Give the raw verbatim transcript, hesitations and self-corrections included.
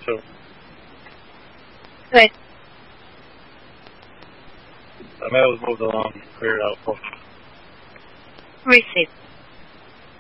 too. Good. The mail was moved along, cleared out. Received.